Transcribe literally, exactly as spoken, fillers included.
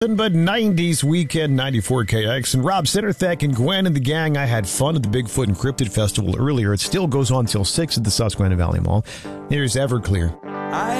But nineties weekend, ninety-four K X, and Rob Sinnerthek and Gwen and the gang. I had fun at the Bigfoot and Cryptid Festival earlier. It still goes on till six at the Susquehanna Valley Mall. Here's Everclear. I